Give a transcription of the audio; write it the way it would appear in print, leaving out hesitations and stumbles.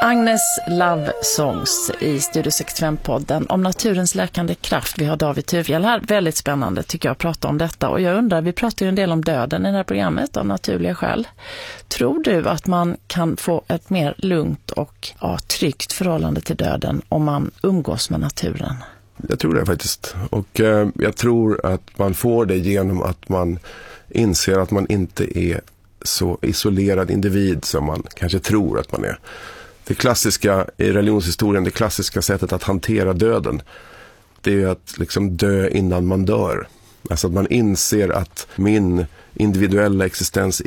Agnes Love Songs i Studio 65-podden om naturens läkande kraft. Vi har David Tuvjell här. Väldigt spännande tycker jag att prata om detta. Och jag undrar, vi pratar ju en del om döden i det här programmet av naturliga skäl. Tror du att man kan få ett mer lugnt och tryggt förhållande till döden om man umgås med naturen? Jag tror det faktiskt. Och jag tror att man får det genom att man inser att man inte är så isolerad individ som man kanske tror att man är. Det klassiska i religionshistorien, det klassiska sättet att hantera döden, det är ju att liksom dö innan man dör. Alltså att man inser att min individuella existens